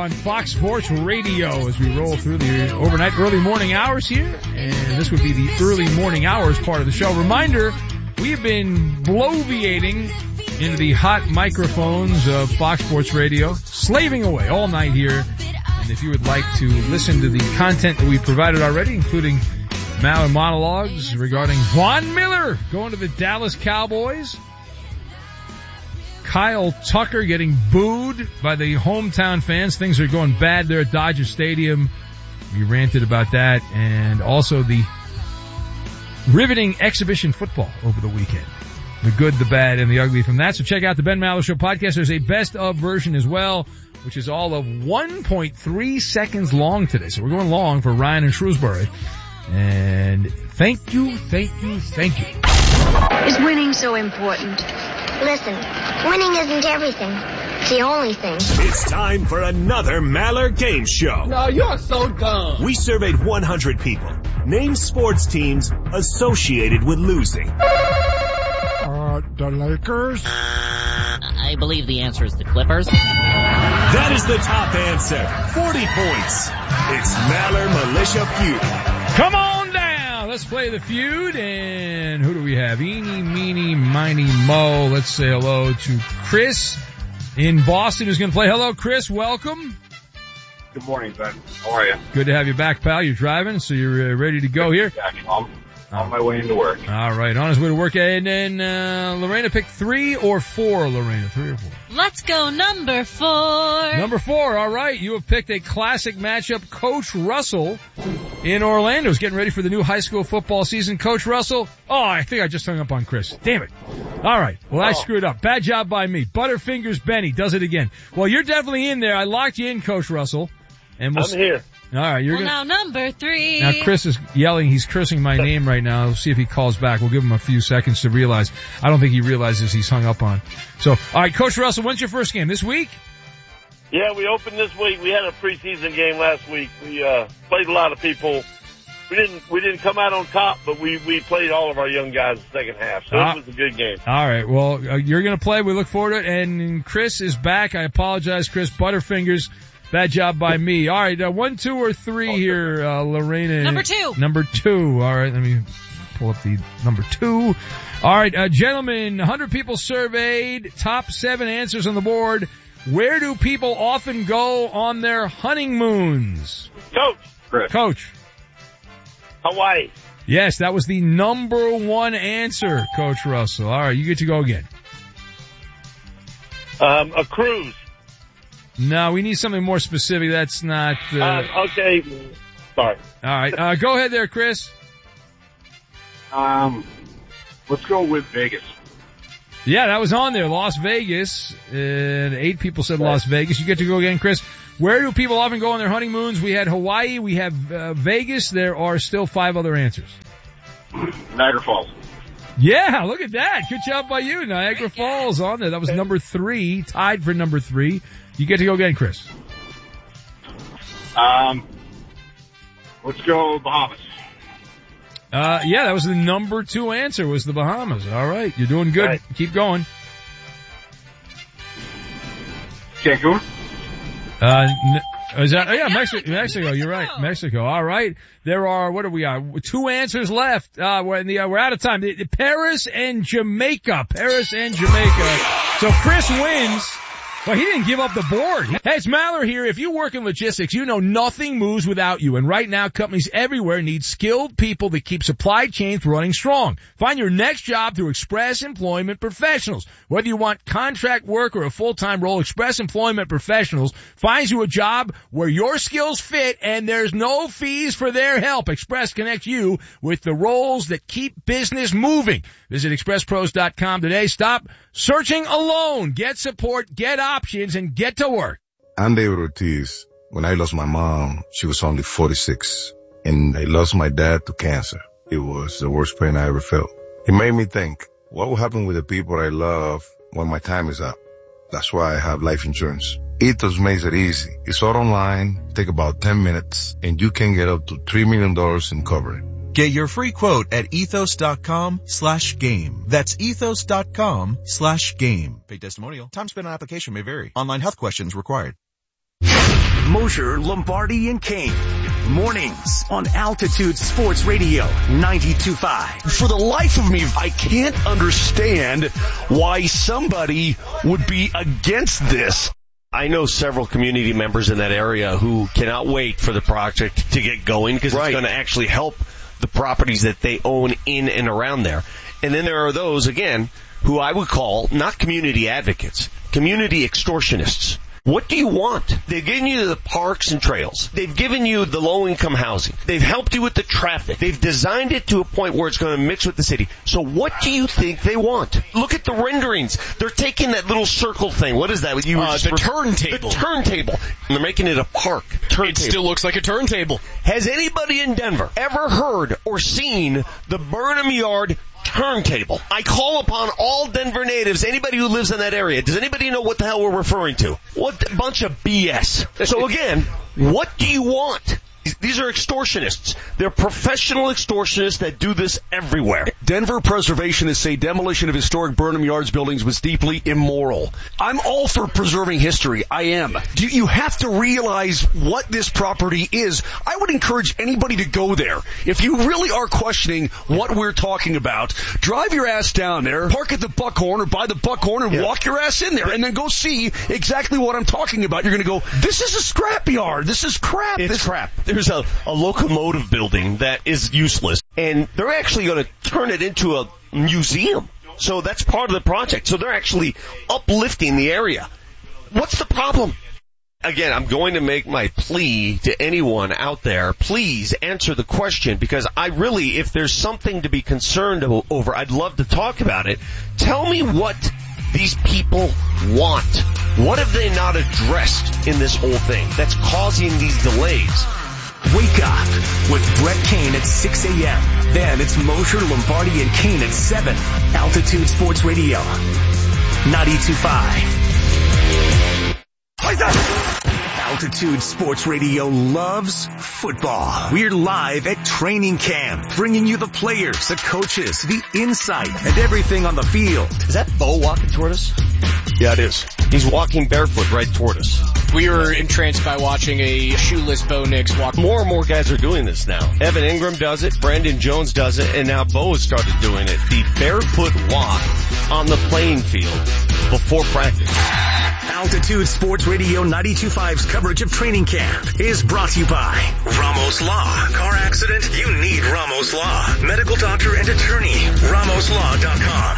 on Fox Sports Radio as we roll through the overnight early morning hours here. And this would be the early morning hours part of the show. Reminder, we have been bloviating into the hot microphones of Fox Sports Radio, slaving away all night here. And if you would like to listen to the content that we provided already, including Maller monologues regarding Von Miller going to the Dallas Cowboys, Kyle Tucker getting booed by the hometown fans. Things are going bad there at Dodger Stadium. We ranted about that, and also the riveting exhibition football over the weekend. The good, the bad, and the ugly from that. So check out the Ben Maller Show podcast. There's a best of version as well, which is all of 1.3 seconds long today. So we're going long for Ryan and Shrewsbury. And thank you. Is winning so important? Listen, winning isn't everything. It's the only thing. It's time for another Maller Game Show. No, you're so dumb. We surveyed 100 people. Name sports teams associated with losing. The Lakers? I believe the answer is the Clippers. That is the top answer. 40 points. It's Maller Militia Feud. Come on down. Let's play the feud. And who do we have? Eeny, meeny, miny, mo. Let's say hello to Chris in Boston who's going to play. Hello, Chris. Welcome. Good morning, Ben. How are you? Good to have you back, pal. You're driving, so you're ready to go here? On my way into work. All right, on his way to work. And then Lorena picked 3 or 4, Lorena. 3 or 4? Let's go number 4. Number 4, all right. You have picked a classic matchup. Coach Russell in Orlando is getting ready for the new high school football season. Coach Russell. Oh, I think I just hung up on Chris. Damn it. All right. Well, I screwed up. Bad job by me. Butterfingers Benny does it again. Well, you're definitely in there. I locked you in, Coach Russell. And I'm here. All right, now number 3. Now Chris is yelling. He's cursing my name right now. We'll see if he calls back. We'll give him a few seconds to realize. I don't think he realizes he's hung up on. So, all right, Coach Russell, when's your first game? This week? Yeah, we opened this week. We had a preseason game last week. We played a lot of people. We didn't come out on top, but we played all of our young guys the second half. So it was a good game. All right, well, you're going to play. We look forward to it. And Chris is back. I apologize, Chris. Butterfingers. Bad job by me. All right, 1, 2, or 3 here, Lorena. Number 2. Number 2. All right, let me pull up the number 2. All right, gentlemen, 100 people surveyed, top 7 answers on the board. Where do people often go on their honeymoons? Coach. Hawaii. Yes, that was the number 1 answer, Coach Russell. All right, you get to go again. A cruise. No, we need something more specific. That's not... okay. Sorry. All right. Go ahead there, Chris. Let's go with Vegas. Yeah, that was on there. Las Vegas. And 8 people said Las Vegas. You get to go again, Chris. Where do people often go on their honeymoons? We had Hawaii. We have Vegas. There are still 5 other answers. Niagara Falls. Yeah, look at that. Good job by you. Niagara Falls on there. That was number 3, tied for number 3. You get to go again, Chris. Let's go Bahamas. Yeah, that was the number 2 answer, was the Bahamas. All right, you're doing good. Right. Keep going. Cancun. Mexico. You're right. Mexico. All right. There are, what are we on? 2 answers left. We're out of time. Paris and Jamaica. So Chris wins. But he didn't give up the board. Hey, it's Maller here. If you work in logistics, you know nothing moves without you. And right now, companies everywhere need skilled people that keep supply chains running strong. Find your next job through Express Employment Professionals. Whether you want contract work or a full-time role, Express Employment Professionals finds you a job where your skills fit and there's no fees for their help. Express connects you with the roles that keep business moving. Visit expresspros.com today. Stop searching alone. Get support, get options, and get to work. I'm David Ortiz. When I lost my mom, she was only 46, and I lost my dad to cancer. It was the worst pain I ever felt. It made me think, what will happen with the people I love when my time is up? That's why I have life insurance. Ethos makes it easy. It's all online, take about 10 minutes, and you can get up to $3 million in coverage. Get your free quote at ethos.com/game. That's ethos.com/game. Paid testimonial. Time spent on application may vary. Online health questions required. Mosher, Lombardi, and Kane. Mornings on Altitude Sports Radio 92.5. For the life of me, I can't understand why somebody would be against this. I know several community members in that area who cannot wait for the project to get going because it's going to actually help the properties that they own in and around there. And then there are those, again, who I would call not community advocates, community extortionists. What do you want? They've given you the parks and trails. They've given you the low-income housing. They've helped you with the traffic. They've designed it to a point where it's going to mix with the city. So what do you think they want? Look at the renderings. They're taking that little circle thing. What is that? The turntable. The turntable. And they're making it a park. It still looks like a turntable. Has anybody in Denver ever heard or seen the Burnham Yard turntable? I call upon all Denver natives, anybody who lives in that area. Does anybody know what the hell we're referring to? What a bunch of BS. So again, what do you want? These are extortionists. They're professional extortionists that do this everywhere. Denver preservationists say demolition of historic Burnham Yards buildings was deeply immoral. I'm all for preserving history. I am. You have to realize what this property is. I would encourage anybody to go there. If you really are questioning what we're talking about, drive your ass down there, park at the Buckhorn or by the Buckhorn and walk your ass in there and then go see exactly what I'm talking about. You're going to go, this is a scrapyard. This is crap. It's crap. There's a locomotive building that is useless, and they're actually going to turn it into a museum. So that's part of the project. So they're actually uplifting the area. What's the problem? Again, I'm going to make my plea to anyone out there. Please answer the question, because I really, if there's something to be concerned over, I'd love to talk about it. Tell me what these people want. What have they not addressed in this whole thing that's causing these delays? Wake up with Brett Kane at 6 a.m. Then it's Mosher, Lombardi, and Kane at 7. Altitude Sports Radio 92.5. Altitude Sports Radio loves football. We're live at training camp, bringing you the players, the coaches, the insight, and everything on the field. Is that Bo walking toward us? Yeah, it is. He's walking barefoot right toward us. We were entranced by watching a shoeless Bo Nix walk. More and more guys are doing this now. Evan Ingram does it, Brandon Jones does it, and now Bo has started doing it. The barefoot walk on the playing field before practice. Altitude Sports Radio 92.5's coverage of training camp is brought to you by Ramos Law. Car accident? You need Ramos Law. Medical doctor and attorney. RamosLaw.com.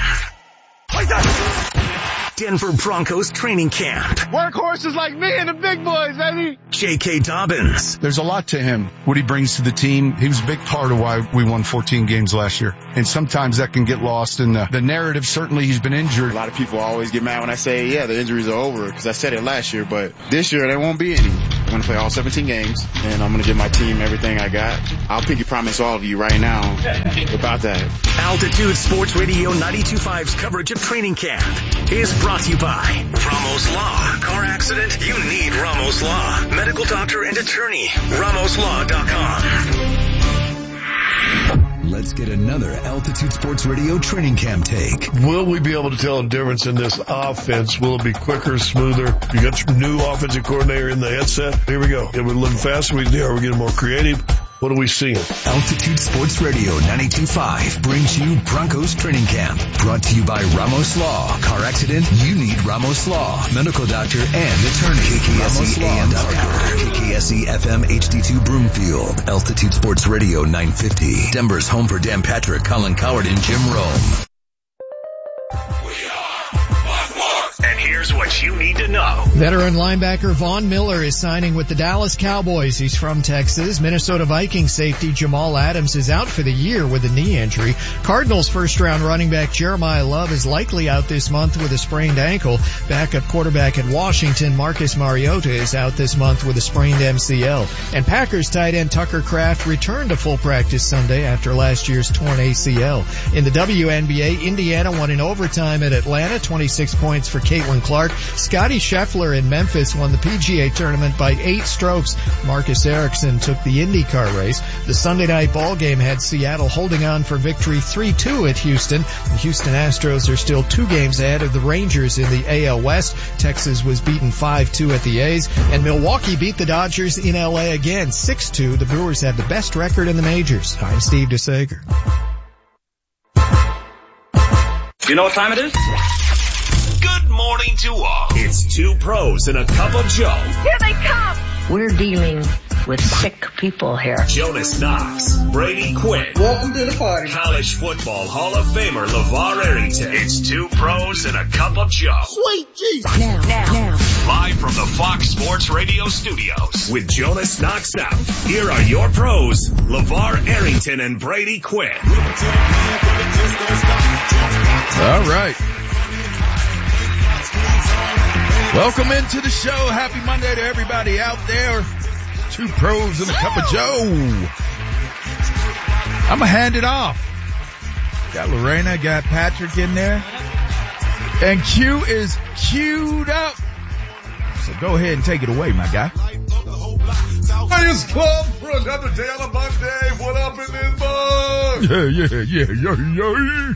Denver Broncos training camp. Workhorses like me and the big boys, baby. J.K. Dobbins. There's a lot to him, what he brings to the team. He was a big part of why we won 14 games last year. And sometimes that can get lost in the narrative. Certainly he's been injured. A lot of people always get mad when I say, yeah, the injuries are over, because I said it last year. But this year, there won't be any. I'm going to play all 17 games, and I'm going to give my team everything I got. I'll pinky promise all of you right now about that. Altitude Sports Radio 92.5's coverage of training camp is brought to you by Ramos Law. Car accident? You need Ramos Law. Medical doctor and attorney. RamosLaw.com. Let's get another Altitude Sports Radio training camp take. Will we be able to tell a difference in this offense? Will it be quicker, smoother? You got your new offensive coordinator in the headset. Here we go. Are we looking faster? Are we getting more creative? What are we seeing? Altitude Sports Radio 92.5 brings you Broncos Training Camp. Brought to you by Ramos Law. Car accident? You need Ramos Law. Medical doctor and attorney. KKSE AM Doctor. KKSE FM HD2 Broomfield. Altitude Sports Radio 950. Denver's home for Dan Patrick, Colin Coward, and Jim Rome. And here's what you need to know. Veteran linebacker Von Miller is signing with the Dallas Cowboys. He's from Texas. Minnesota Vikings safety Jamal Adams is out for the year with a knee injury. Cardinals first-round running back Jeremiah Love is likely out this month with a sprained ankle. Backup quarterback at Washington Marcus Mariota is out this month with a sprained MCL. And Packers tight end Tucker Kraft returned to full practice Sunday after last year's torn ACL. In the WNBA, Indiana won in overtime at Atlanta, 26 points for Caitlin Clark. Scotty Scheffler in Memphis won the PGA tournament by 8 strokes. Marcus Ericsson took the IndyCar race. The Sunday night ball game had Seattle holding on for victory 3-2 at Houston. The Houston Astros are still 2 games ahead of the Rangers in the AL West. Texas was beaten 5-2 at the A's, and Milwaukee beat the Dodgers in LA again 6-2. The Brewers have the best record in the majors. I'm Steve DeSager. You know what time it is? Good morning to all. It's 2 pros and a cup of Joe. Here they come! We're dealing with sick people here. Jonas Knox, Brady Quinn. Welcome to the party. College Football Hall of Famer LeVar Arrington. It's 2 pros and a cup of Joe. Sweet Jesus. Now. Live from the Fox Sports Radio studios with Jonas Knox out. Here are your pros, LeVar Arrington and Brady Quinn. All right. Welcome into the show. Happy Monday to everybody out there. 2 pros and a cup of Joe. I'm going to hand it off. Got Lorena, got Patrick in there. And Q is queued up. So go ahead and take it away, my guy. Lions Club for another day on a Monday. What up in this mug? Yeah.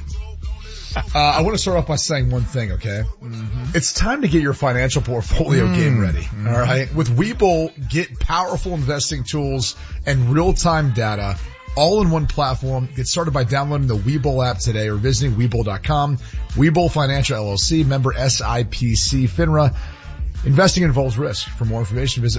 I want to start off by saying one thing, okay? Mm-hmm. It's time to get your financial portfolio game ready, all right? With Webull, get powerful investing tools and real-time data all in one platform. Get started by downloading the Webull app today or visiting Webull.com. Webull Financial LLC, member SIPC, FINRA. Investing involves risk. For more information, visit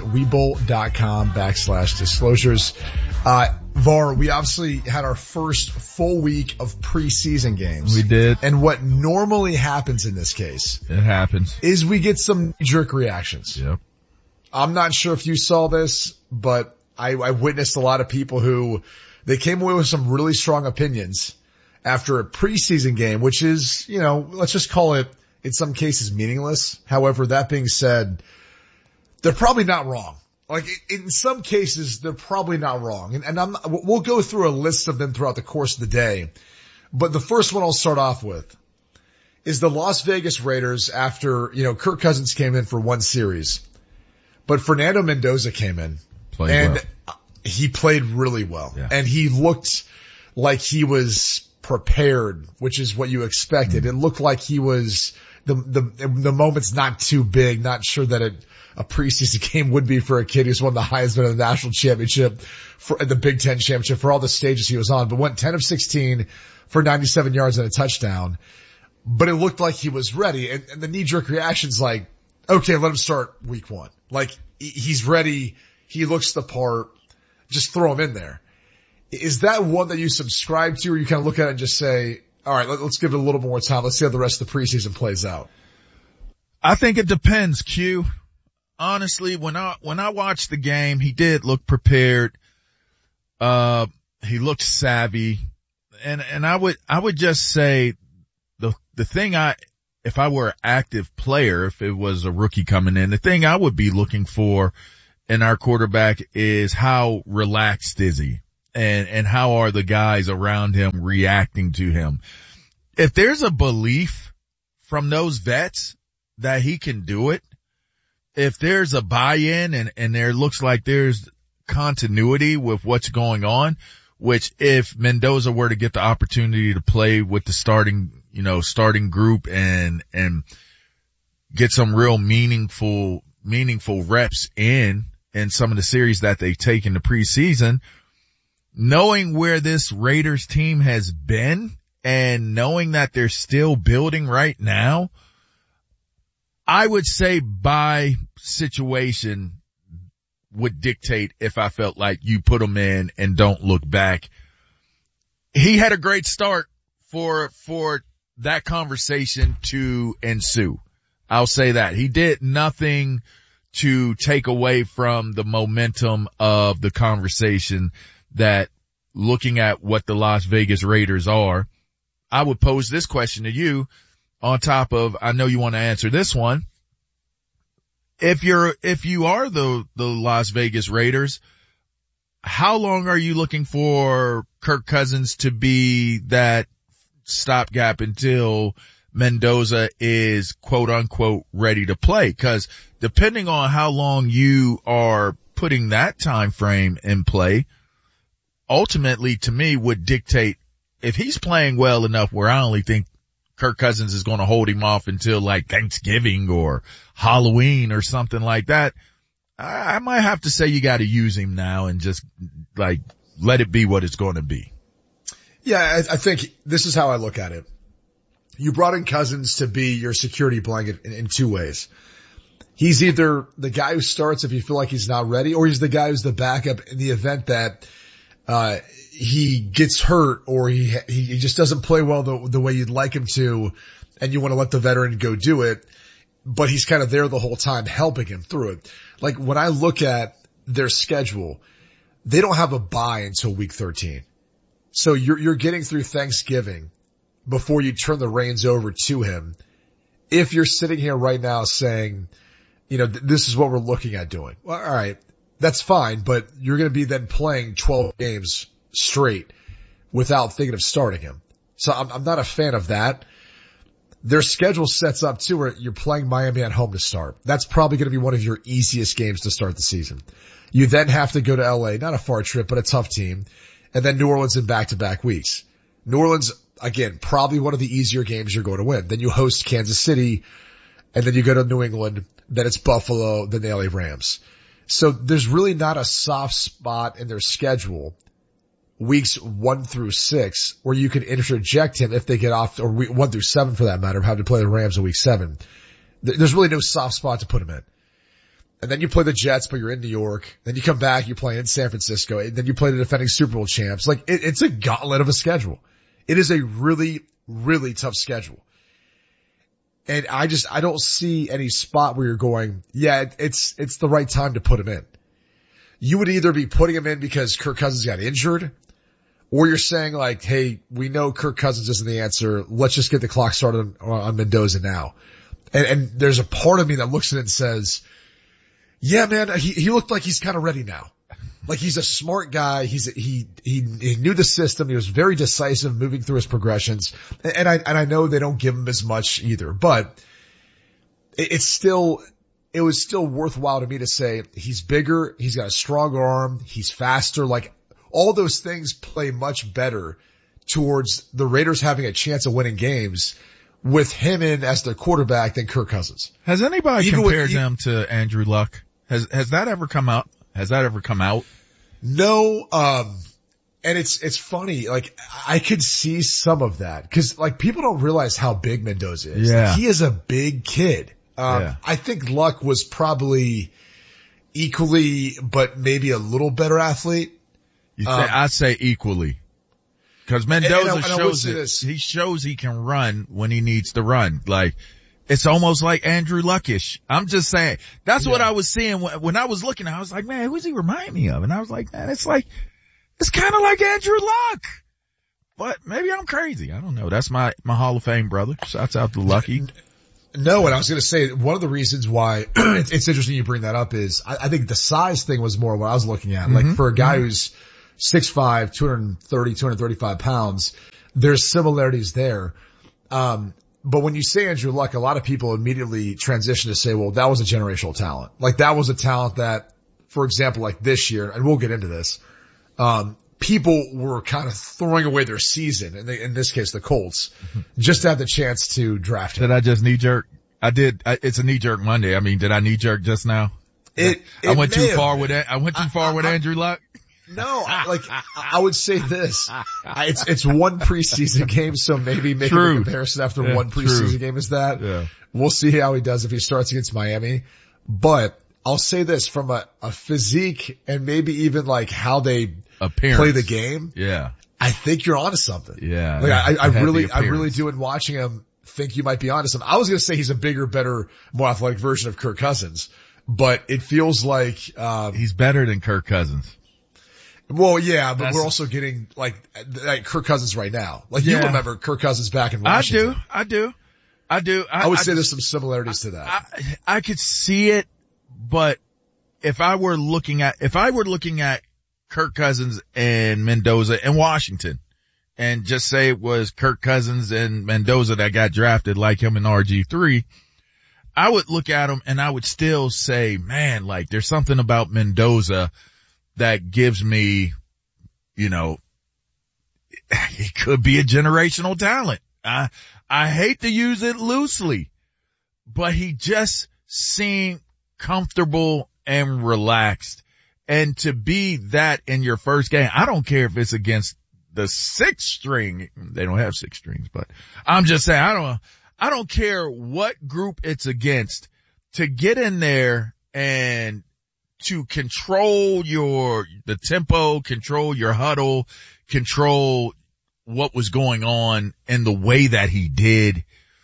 Webull.com/disclosures. VAR, we obviously had our first full week of preseason games. We did. And what normally happens in this case. It happens. Is we get some jerk reactions. Yep. I'm not sure if you saw this, but I witnessed a lot of people who, they came away with some really strong opinions after a preseason game, which is, let's just call it, in some cases, meaningless. However, that being said, they're probably not wrong. Like, in some cases, they're probably not wrong. And we'll go through a list of them throughout the course of the day. But the first one I'll start off with is the Las Vegas Raiders after, Kirk Cousins came in for 1 series. But Fernando Mendoza came in. He played really well. Yeah. And he looked like he was prepared, which is what you expected. It looked like he was, the moment's not too big, not sure that a preseason game would be for a kid who's won the Heisman and the national championship, for the Big Ten championship, for all the stages he was on, but went 10 of 16 for 97 yards and a touchdown. But it looked like he was ready. And the knee-jerk reaction's like, okay, let him start week 1. Like, he's ready. He looks the part. Just throw him in there. Is that one that you subscribe to, or you kind of look at it and just say, all right, let's give it a little more time. Let's see how the rest of the preseason plays out? I think it depends, Q. Honestly, when I watched the game, he did look prepared. He looked savvy. And I would just say the thing if I were an active player, if it was a rookie coming in, the thing I would be looking for in our quarterback is how relaxed is he? And how are the guys around him reacting to him? If there's a belief from those vets that he can do it, if there's a buy-in and there looks like there's continuity with what's going on, which if Mendoza were to get the opportunity to play with the starting group and get some real meaningful reps in some of the series that they take in the preseason, knowing where this Raiders team has been and knowing that they're still building right now, I would say by situation would dictate if I felt like you put him in and don't look back. He had a great start for that conversation to ensue. I'll say that. He did nothing to take away from the momentum of the conversation that, looking at what the Las Vegas Raiders are, I would pose this question to you on top of, I know you want to answer this one. If you are the Las Vegas Raiders, how long are you looking for Kirk Cousins to be that stopgap until Mendoza is quote unquote ready to play. Cause depending on how long you are putting that time frame in play, ultimately to me would dictate if he's playing well enough where I only think Kirk Cousins is going to hold him off until like Thanksgiving or Halloween or something like that. I might have to say you got to use him now and just like let it be what it's going to be. Yeah, I think this is how I look at it. You brought in Cousins to be your security blanket in two ways. He's either the guy who starts if you feel like he's not ready, or he's the guy who's the backup in the event that he gets hurt or he just doesn't play well the way you'd like him to, and you want to let the veteran go do it, but he's kind of there the whole time helping him through it. Like when I look at their schedule, they don't have a bye until week 13. So you're getting through Thanksgiving before you turn the reins over to him. If you're sitting here right now saying, you know, this is what we're looking at doing. Well, all right, that's fine, but you're going to be then playing 12 games straight without thinking of starting him. So I'm not a fan of that. Their schedule sets up too where you're playing Miami at home to start. That's probably going to be one of your easiest games to start the season. You then have to go to LA, not a far trip, but a tough team. And then New Orleans in back-to-back weeks. New Orleans, again, probably one of the easier games you're going to win. Then you host Kansas City, and then you go to New England, then it's Buffalo, then the LA Rams. So there's really not a soft spot in their schedule, weeks 1 through 6, where you can interject him if they get off, or 1 through 7 for that matter, have to play the Rams in week 7. There's really no soft spot to put him in. And then you play the Jets, but you're in New York. Then you come back, you play in San Francisco. And then you play the defending Super Bowl champs. Like, it's a gauntlet of a schedule. It is a really, really tough schedule. And I don't see any spot where you're going, yeah, it's the right time to put him in. You would either be putting him in because Kirk Cousins got injured, or you're saying like, hey, we know Kirk Cousins isn't the answer. Let's just get the clock started on Mendoza now. And there's a part of me that looks at it and says, yeah, man, he looked like he's kind of ready now. Like he's a smart guy. He knew the system. He was very decisive moving through his progressions. And I know they don't give him as much either, but it was still worthwhile to me to say he's bigger. He's got a stronger arm. He's faster. Like all those things play much better towards the Raiders having a chance of winning games with him in as their quarterback than Kirk Cousins. Has anybody compared him to Andrew Luck? Has that ever come out? Has that ever come out? No. And it's funny. Like I could see some of that because like people don't realize how big Mendoza is. Yeah. Like, he is a big kid. Yeah. I think Luck was probably equally, but maybe a little better athlete. I'd say equally. Cause Mendoza shows he can run when he needs to run. Like, it's almost like Andrew Luckish. I'm just saying. That's what I was seeing when I was looking. I was like, man, who does he remind me of? And I was like, man, it's kind of like Andrew Luck. But maybe I'm crazy. I don't know. That's my Hall of Fame brother. Shouts out to Lucky. No, and I was going to say one of the reasons why it's interesting you bring that up is I think the size thing was more what I was looking at. Like for a guy who's 6'5", 230, 235 pounds, there's similarities there. But when you say Andrew Luck, a lot of people immediately transition to say, well, that was a generational talent. Like that was a talent that, for example, like this year, and we'll get into this, people were kind of throwing away their season, and in this case, the Colts, just to have the chance to draft him. Did I just knee jerk? I did. It's a knee jerk Monday. I mean, did I knee jerk just now? I went too far with that. I went too far with Andrew Luck. No, I would say this. It's one preseason game, so maybe making a comparison after one preseason game is that. Yeah. We'll see how he does if he starts against Miami. But I'll say this from a physique and maybe even like how they play the game. Yeah. I think you're onto something. Yeah. Like I really do in watching him think you might be onto something. I was going to say he's a bigger, better, more athletic version of Kirk Cousins, but it feels like, he's better than Kirk Cousins. Well, yeah, but we're also getting like Kirk Cousins right now. Like you remember Kirk Cousins back in Washington. I do. I would say there's some similarities to that. I could see it, but if I were looking at Kirk Cousins and Mendoza in Washington, and just say it was Kirk Cousins and Mendoza that got drafted like him and RG3, I would look at him and I would still say, man, like there's something about Mendoza that gives me, you know, he could be a generational talent. I hate to use it loosely, but he just seemed comfortable and relaxed. And to be that in your first game, I don't care if it's against the sixth string. They don't have six strings, but I'm just saying, I don't care what group it's against, to get in there and to control the tempo, control your huddle, control what was going on in the way that he did.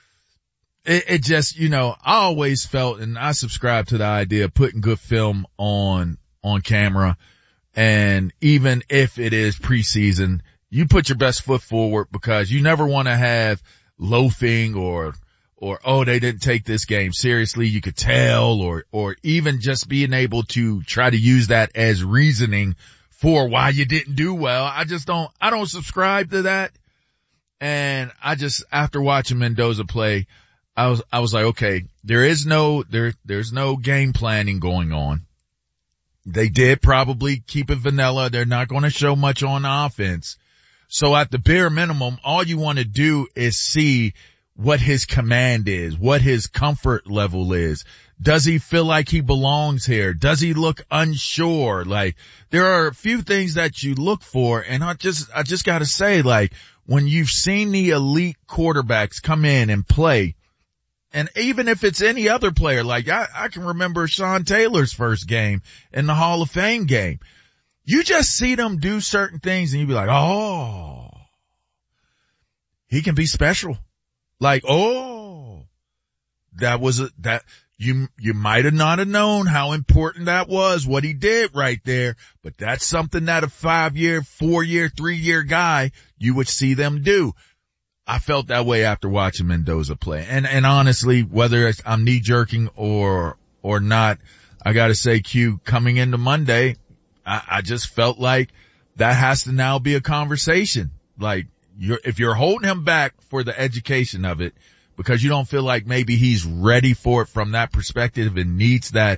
It just, you know, I always felt, and I subscribe to the idea of putting good film on camera. And even if it is preseason, you put your best foot forward, because you never want to have loafing or, oh, they didn't take this game seriously. You could tell, or even just being able to try to use that as reasoning for why you didn't do well. I don't subscribe to that. And after watching Mendoza play, I was like, okay, there's no game planning going on. They did probably keep it vanilla. They're not going to show much on offense. So at the bare minimum, all you want to do is see what his command is, what his comfort level is. Does he feel like he belongs here? Does he look unsure? Like, there are a few things that you look for, and I just gotta say, like, when you've seen the elite quarterbacks come in and play, and even if it's any other player, like I can remember Sean Taylor's first game in the Hall of Fame game. You just see them do certain things and you be like, oh, he can be special. Like, oh, you might have not have known how important that was, what he did right there, but that's something that a 5-year, 4-year, 3-year guy, you would see them do. I felt that way after watching Mendoza play. And honestly, whether I'm knee jerking or not, I gotta say, Q, coming into Monday, I just felt like that has to now be a conversation. Like, if you're holding him back for the education of it, because you don't feel like maybe he's ready for it from that perspective and needs that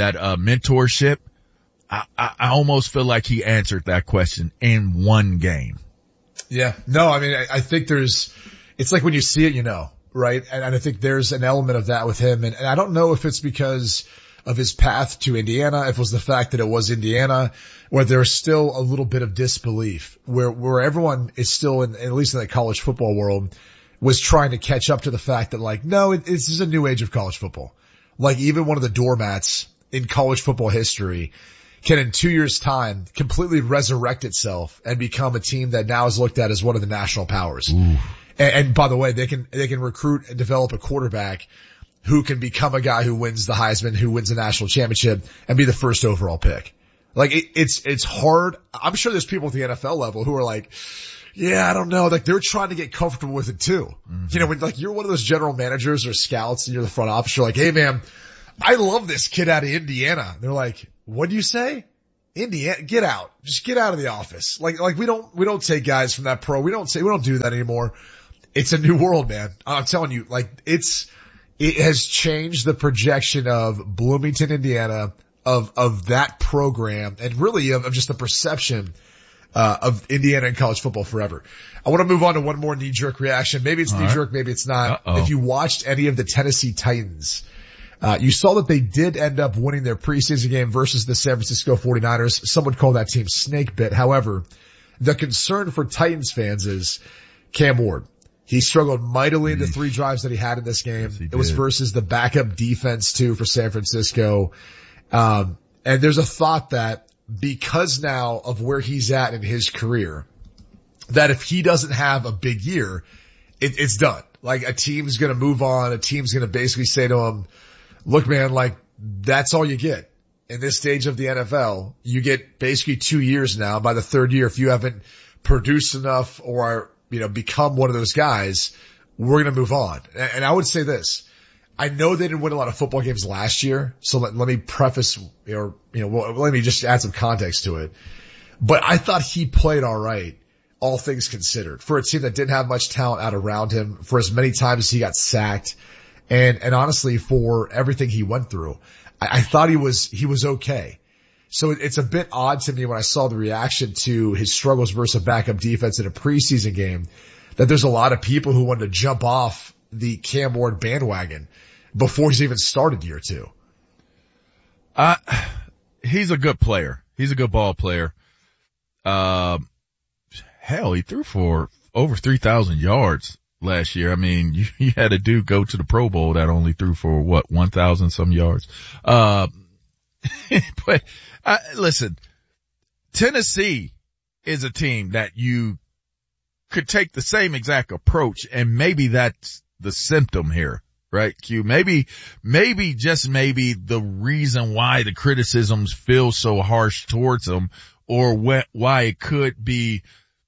mentorship, I almost feel like he answered that question in one game. Yeah. No, I mean, I think it's like when you see it, you know, right? And I think there's an element of that with him. And I don't know if it's because of his path to Indiana, if it was the fact that it was Indiana, where there's still a little bit of disbelief where everyone is still at least in the college football world, was trying to catch up to the fact that, like, no, this is a new age of college football. Like, even one of the doormats in college football history can in 2 years' time completely resurrect itself and become a team that now is looked at as one of the national powers. And by the way, they can recruit and develop a quarterback who can become a guy who wins the Heisman, who wins the national championship, and be the first overall pick. Like, it's hard. I'm sure there's people at the NFL level who are like, yeah, I don't know. Like, they're trying to get comfortable with it too. Mm-hmm. You know, when like you're one of those general managers or scouts and you're the front office, you're like, hey man, I love this kid out of Indiana. They're like, what do you say? Indiana, get out. Just get out of the office. Like we don't take guys from that pro. We don't do that anymore. It's a new world, man. I'm telling you, like, it has changed the projection of Bloomington, Indiana, of that program, and really of just the perception of Indiana and college football forever. I want to move on to one more knee-jerk reaction. Maybe it's knee-jerk, maybe it's not. Uh-oh. If you watched any of the Tennessee Titans, you saw that they did end up winning their preseason game versus the San Francisco 49ers. Some would call that team snake bit. However, the concern for Titans fans is Cam Ward. He struggled mightily in the 3 drives that he had in this game. Yes, it was versus the backup defense too for San Francisco. And there's a thought that because now of where he's at in his career, that if he doesn't have a big year, it's done. Like, a team's going to move on. A team's going to basically say to him, look, man, like, that's all you get in this stage of the NFL. You get basically 2 years now. By the 3rd year, if you haven't produced enough or, you know, become one of those guys, we're going to move on. And I would say this. I know they didn't win a lot of football games last year, so let me preface, let me just add some context to it. But I thought he played all right all things considered, for a team that didn't have much talent out around him, for as many times as he got sacked, and honestly for everything he went through. I thought he was okay. So it's a bit odd to me when I saw the reaction to his struggles versus a backup defense in a preseason game that there's a lot of people who wanted to jump off the Cam Ward bandwagon before he's even started year 2. He's a good player. He's a good ball player. Hell, he threw for over 3,000 yards last year. I mean, you had a dude go to the Pro Bowl that only threw for 1,000 some yards. But listen, Tennessee is a team that you could take the same exact approach, and maybe that's the symptom here, right? Q, maybe just maybe the reason why the criticisms feel so harsh towards them, or why it could be,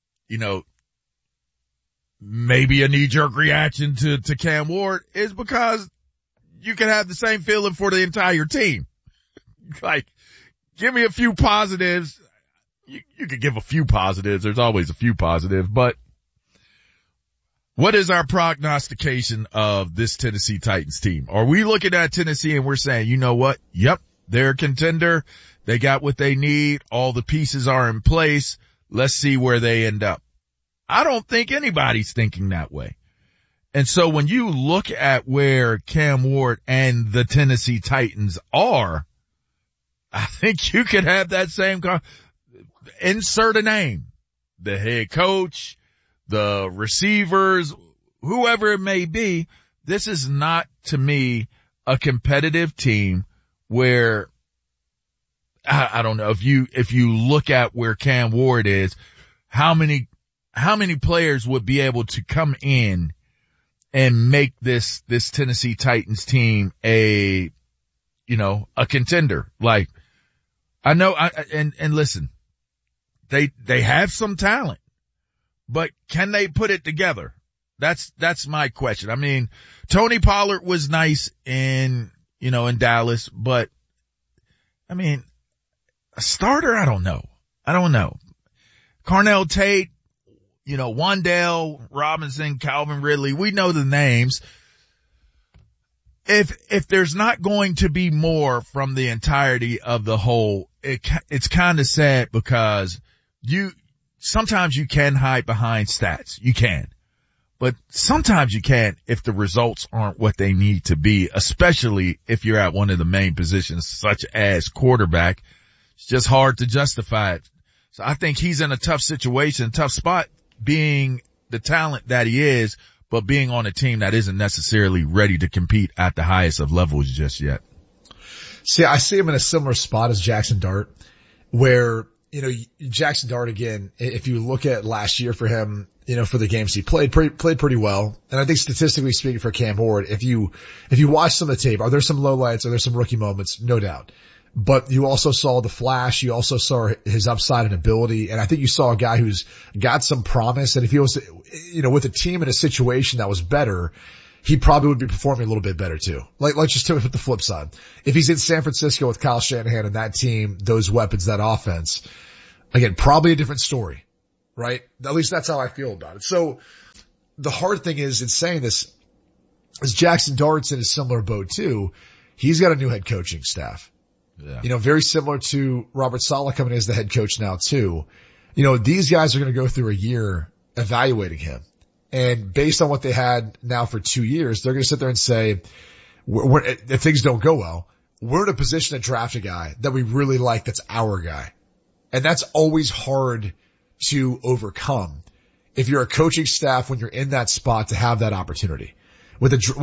maybe a knee-jerk reaction to Cam Ward, is because you can have the same feeling for the entire team. Like, give me a few positives. You could give a few positives. There's always a few positives, but what is our prognostication of this Tennessee Titans team? Are we looking at Tennessee and we're saying, you know what? Yep, they're a contender. They got what they need. All the pieces are in place. Let's see where they end up. I don't think anybody's thinking that way. And so when you look at where Cam Ward and the Tennessee Titans are, I think you could have that same insert a name. The head coach, the receivers, whoever it may be. This is not, to me, a competitive team where, I don't know, if you look at where Cam Ward is, how many players would be able to come in and make this Tennessee Titans team a contender? Like, I know, and listen, they have some talent, but can they put it together? That's my question. I mean, Tony Pollard was nice in Dallas, but I mean, a starter, I don't know. Carnell Tate, Wan'Dale Robinson, Calvin Ridley, we know the names. If there's not going to be more from the entirety of the whole, it's kind of sad, because sometimes you can hide behind stats. You can. But sometimes you can't if the results aren't what they need to be, especially if you're at one of the main positions such as quarterback. It's just hard to justify it. So I think he's in a tough situation, tough spot, being the talent that he is, but being on a team that isn't necessarily ready to compete at the highest of levels just yet. See, I see him in a similar spot as Jackson Dart, where, Jackson Dart, again, if you look at last year for him, for the games he played pretty well. And I think statistically speaking for Cam Ward, if you watch some of the tape, are there some lowlights? Are there some rookie moments? No doubt. But you also saw the flash. You also saw his upside and ability. And I think you saw a guy who's got some promise. And if he was, with a team in a situation that was better, he probably would be performing a little bit better too. Like, let's just put the flip side. If he's in San Francisco with Kyle Shanahan and that team, those weapons, that offense, again, probably a different story, right? At least that's how I feel about it. So the hard thing is, in saying this, is Jackson Dart's in a similar boat too. He's got a new head coaching staff. Yeah. Very similar to Robert Saleh coming in as the head coach now too. These guys are going to go through a year evaluating him. And based on what they had now for 2 years, they're going to sit there and say, if things don't go well, we're in a position to draft a guy that we really like, that's our guy. And that's always hard to overcome if you're a coaching staff when you're in that spot to have that opportunity. With